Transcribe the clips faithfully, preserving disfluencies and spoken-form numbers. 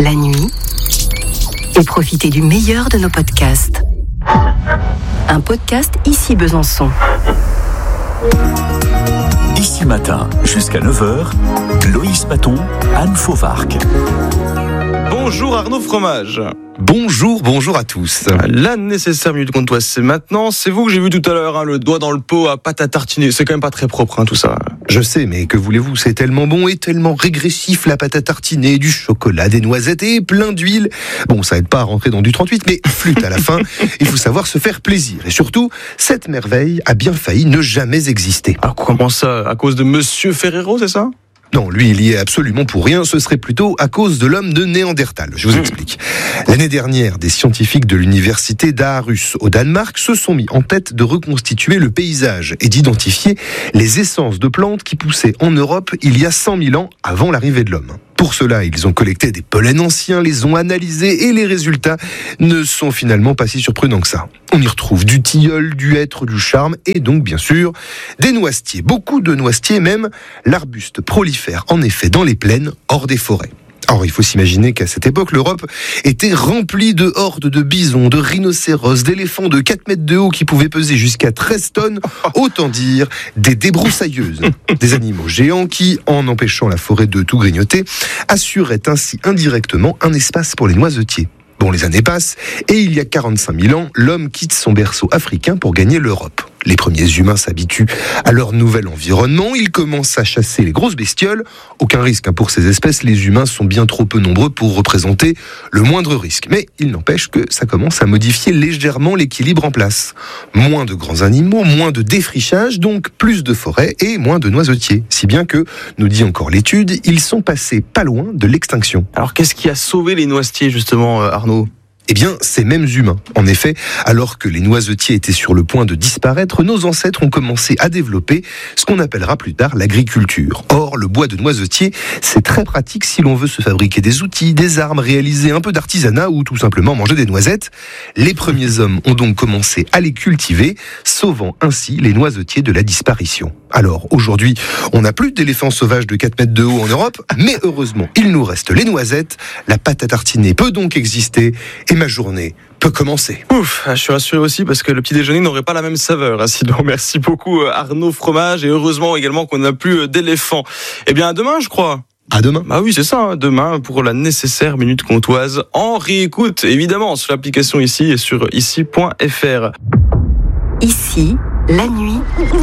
la nuit et profitez du meilleur de nos podcasts. Un podcast Ici Besançon. Ici matin, jusqu'à neuf heures, Loïs Paton, Anne Fauvarc. Bonjour Arnaud Fromage. Bonjour, bonjour à tous. La nécessaire minute comtoise, c'est maintenant. C'est vous que j'ai vu tout à l'heure, hein, le doigt dans le pot à pâte à tartiner. C'est quand même pas très propre, hein, tout ça. Je sais, mais que voulez-vous, c'est tellement bon et tellement régressif, la pâte à tartiner, du chocolat, des noisettes et plein d'huile. Bon, ça aide pas à rentrer dans du trente-huit, mais flûte à la fin, il faut savoir se faire plaisir. Et surtout, cette merveille a bien failli ne jamais exister. Alors comment ça? À cause de Monsieur Ferrero, c'est ça? Non, lui, il y est absolument pour rien. Ce serait plutôt à cause de l'homme de Néandertal. Je vous explique. L'année dernière, des scientifiques de l'université d'Aarhus, au Danemark, se sont mis en tête de reconstituer le paysage et d'identifier les essences de plantes qui poussaient en Europe il y a cent mille ans avant l'arrivée de l'homme. Pour cela, ils ont collecté des pollens anciens, les ont analysés et les résultats ne sont finalement pas si surprenants que ça. On y retrouve du tilleul, du hêtre, du charme et donc bien sûr des noisetiers. Beaucoup de noisetiers même. L'arbuste prolifère en effet dans les plaines, hors des forêts. Alors, il faut s'imaginer qu'à cette époque, l'Europe était remplie de hordes de bisons, de rhinocéros, d'éléphants de quatre mètres de haut qui pouvaient peser jusqu'à treize tonnes. Autant dire des débroussailleuses. Des animaux géants qui, en empêchant la forêt de tout grignoter, assuraient ainsi indirectement un espace pour les noisetiers. Bon, les années passent, et il y a quarante-cinq mille ans, l'homme quitte son berceau africain pour gagner l'Europe. Les premiers humains s'habituent à leur nouvel environnement, ils commencent à chasser les grosses bestioles. Aucun risque hein, pour ces espèces, les humains sont bien trop peu nombreux pour représenter le moindre risque. Mais il n'empêche que ça commence à modifier légèrement l'équilibre en place. Moins de grands animaux, moins de défrichage, donc plus de forêts et moins de noisetiers. Si bien que, nous dit encore l'étude, ils sont passés pas loin de l'extinction. Alors qu'est-ce qui a sauvé les noisetiers justement, Arnaud ? Eh bien, ces mêmes humains. En effet, alors que les noisetiers étaient sur le point de disparaître, nos ancêtres ont commencé à développer ce qu'on appellera plus tard l'agriculture. Or, le bois de noisetier, c'est très pratique si l'on veut se fabriquer des outils, des armes, réaliser un peu d'artisanat ou tout simplement manger des noisettes. Les premiers hommes ont donc commencé à les cultiver, sauvant ainsi les noisetiers de la disparition. Alors, aujourd'hui, on n'a plus d'éléphants sauvages de quatre mètres de haut en Europe, mais heureusement, il nous reste les noisettes. La pâte à tartiner peut donc exister et ma journée peut commencer. Ouf, je suis rassuré aussi parce que le petit déjeuner n'aurait pas la même saveur. Sinon, merci beaucoup Arnaud Fromage et heureusement également qu'on n'a plus d'éléphants. Eh bien, à demain, je crois. À demain. Bah oui, c'est ça, hein, demain pour la nécessaire minute comtoise en réécoute, évidemment, sur l'application ici et sur ici point f r. Ici, la nuit,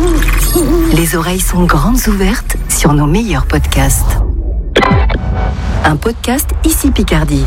les oreilles sont grandes ouvertes sur nos meilleurs podcasts. Un podcast Ici Picardie.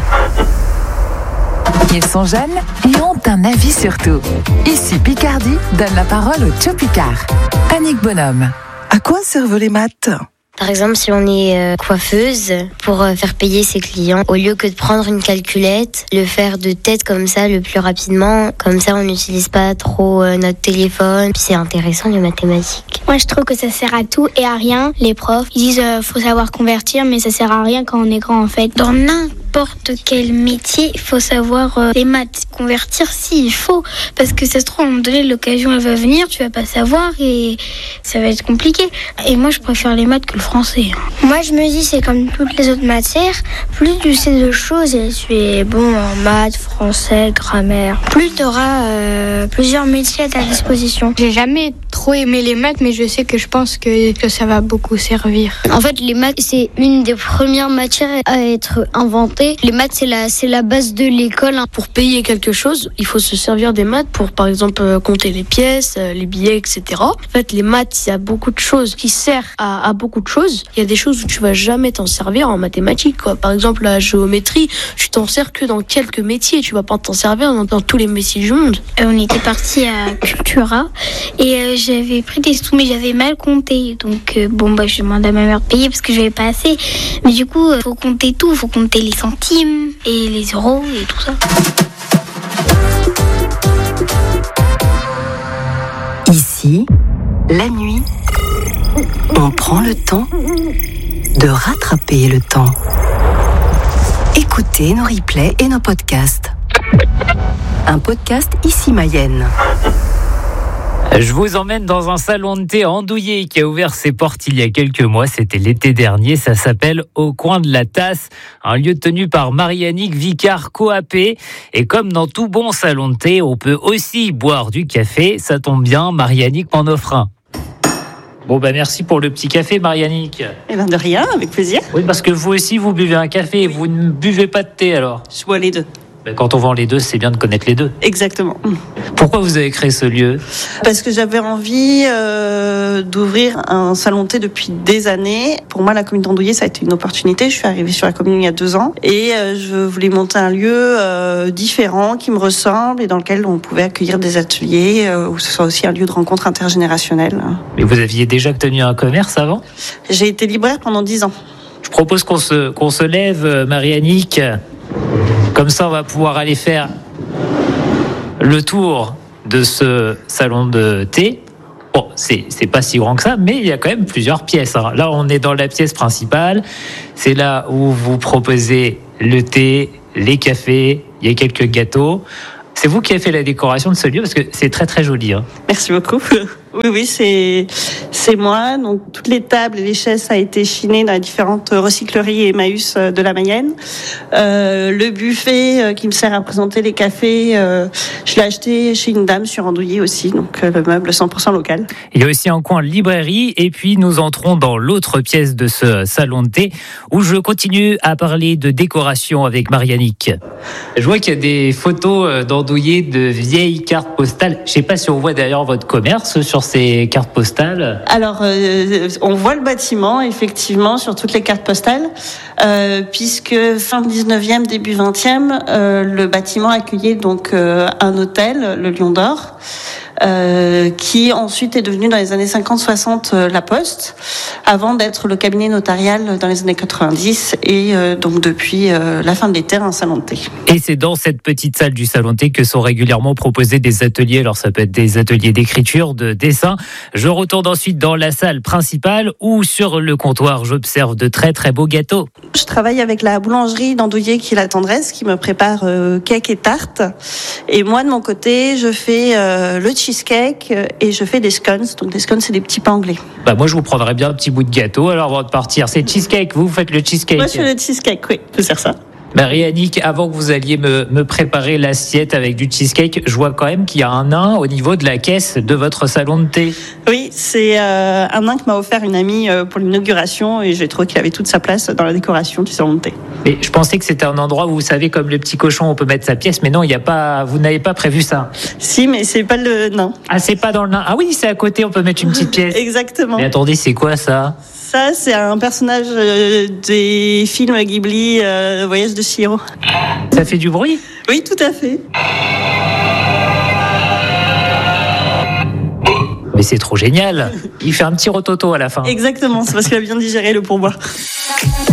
Ils sont jeunes et ont un avis sur tout. Ici Picardie donne la parole au Tcho Picard. Annick Bonhomme. À quoi servent les maths ? Par exemple, si on est euh, coiffeuse, pour euh, faire payer ses clients, au lieu que de prendre une calculette, le faire de tête comme ça le plus rapidement, comme ça on n'utilise pas trop euh, notre téléphone, puis c'est intéressant les mathématiques. Moi je trouve que ça sert à tout et à rien. Les profs, ils disent euh, faut savoir convertir, mais ça sert à rien quand on est grand en fait. Dans n'importe quel métier, il faut savoir euh, les maths. Convertir, si, il faut, parce que ça se trouve, à un moment donné, l'occasion elle va venir, tu vas pas savoir et ça va être compliqué. Et moi je préfère les maths que le français. Moi je me dis c'est comme toutes les autres matières, plus tu sais de choses et tu es bon en maths, français, grammaire, plus tu auras euh, plusieurs métiers à ta disposition. J'ai jamais trop aimé les maths, mais je sais que je pense que, que ça va beaucoup servir. En fait, les maths, c'est une des premières matières à être inventée. Les maths, c'est la, c'est la base de l'école. Pour payer quelque chose, il faut se servir des maths pour, par exemple, compter les pièces, les billets, et cetera. En fait, les maths, il y a beaucoup de choses qui servent à, à beaucoup de choses. Il y a des choses où tu vas jamais t'en servir en mathématiques, quoi. Par exemple, la géométrie, tu t'en sers que dans quelques métiers. Tu vas pas t'en servir dans, dans tous les métiers du monde. Euh, on était partis à Cultura et euh, j'avais pris des sous, mais j'avais mal compté. Donc, euh, bon, bah, je demande à ma mère de payer parce que j'avais pas assez. Mais du coup, il euh, faut compter tout. Il faut compter les centimes et les euros et tout ça. Ici, la nuit, on prend le temps de rattraper le temps. Écoutez nos replays et nos podcasts. Un podcast Ici Mayenne. Je vous emmène dans un salon de thé andouillé qui a ouvert ses portes il y a quelques mois. C'était l'été dernier. Ça s'appelle Au coin de la tasse, un lieu tenu par Marie-Annick Vicard Coapé. Et comme dans tout bon salon de thé, on peut aussi boire du café. Ça tombe bien, Marie-Annick m'en offre un. Bon, ben merci pour le petit café, Marie-Annick. Eh ben de rien, avec plaisir. Oui, parce que vous aussi, vous buvez un café. Vous ne buvez pas de thé, alors? Je bois les deux. Ben, quand on vend les deux, c'est bien de connaître les deux. Exactement. Pourquoi vous avez créé ce lieu? Parce que j'avais envie euh, d'ouvrir un salon de thé depuis des années. Pour moi, la commune d'Andouillé, ça a été une opportunité. Je suis arrivée sur la commune il y a deux ans et euh, je voulais monter un lieu euh, différent, qui me ressemble et dans lequel on pouvait accueillir des ateliers, euh, où ce soit aussi un lieu de rencontre intergénérationnelle. Mais vous aviez déjà tenu un commerce avant? J'ai été libraire pendant dix ans. Je propose qu'on se, qu'on se lève, Marie-Annick. Comme ça, on va pouvoir aller faire le tour de ce salon de thé. Bon, c'est, c'est pas si grand que ça, mais il y a quand même plusieurs pièces. Hein. Là, on est dans la pièce principale. C'est là où vous proposez le thé, les cafés, il y a quelques gâteaux. C'est vous qui avez fait la décoration de ce lieu parce que c'est très très joli. Hein. Merci beaucoup. Oui, oui, c'est c'est moi. Donc toutes les tables et les chaises, ça a été chiné dans les différentes recycleries Emmaüs de la Mayenne. Euh, le buffet euh, qui me sert à présenter les cafés, euh, je l'ai acheté chez une dame sur Andouillé aussi. Donc euh, le meuble cent pour cent local. Il y a aussi un coin librairie et puis nous entrons dans l'autre pièce de ce salon de thé où je continue à parler de décoration avec Marie-Annick. Je vois qu'il y a des photos d'Andouillé de vieilles cartes postales. Je sais pas si on voit d'ailleurs votre commerce sur ces cartes postales. Alors, euh, on voit le bâtiment, effectivement, sur toutes les cartes postales, euh, puisque fin dix-neuvième, début vingtième, euh, le bâtiment accueillait donc euh, un hôtel, le Lion d'Or, euh, qui ensuite est devenu dans les années cinquante soixante euh, la Poste, avant d'être le cabinet notarial dans les années quatre-vingt-dix, et euh, donc depuis euh, la fin de l'été, un salon de thé. Et c'est dans cette petite salle du salon de thé que sont régulièrement proposés des ateliers. Alors ça peut être des ateliers d'écriture, de dessin. Je retourne ensuite dans la salle principale où sur le comptoir j'observe de très très beaux gâteaux. Je travaille avec la boulangerie d'Andouillé qui est La Tendresse, qui me prépare euh, cake et tarte. Et moi de mon côté, je fais euh, le cheesecake et je fais des scones. Donc des scones, c'est des petits pains anglais. Bah moi je vous prendrais bien un petit bout de gâteau. Alors avant de partir, c'est cheesecake. Vous faites le cheesecake. Moi je fais le cheesecake, oui, je peux faire ça. Marie-Annick, avant que vous alliez me, me préparer l'assiette avec du cheesecake, je vois quand même qu'il y a un nain au niveau de la caisse de votre salon de thé. Oui, c'est euh, un nain que m'a offert une amie euh, pour l'inauguration et j'ai trouvé qu'il avait toute sa place dans la décoration du salon de thé. Mais je pensais que c'était un endroit où, vous savez, comme le petit cochon, on peut mettre sa pièce, mais non, il y a pas, vous n'avez pas prévu ça. Si, mais c'est pas le nain. Ah, c'est pas dans le nain. Ah oui, c'est à côté, on peut mettre une petite pièce. Exactement. Mais attendez, c'est quoi ça? Ça, c'est un personnage euh, des films Ghibli, euh, Voyage de Chihiro. Ça fait du bruit? Oui, tout à fait. Mais c'est trop génial. Il fait un petit rototo à la fin. Exactement, c'est parce qu'il a bien digéré le pourboire.